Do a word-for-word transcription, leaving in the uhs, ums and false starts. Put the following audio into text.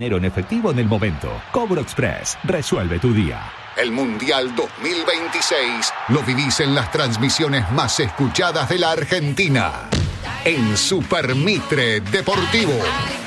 Dinero en efectivo en el momento. Cobro Express. Resuelve tu día. El Mundial dos mil veintiséis lo vivís en las transmisiones más escuchadas de la Argentina. En Super Mitre Deportivo.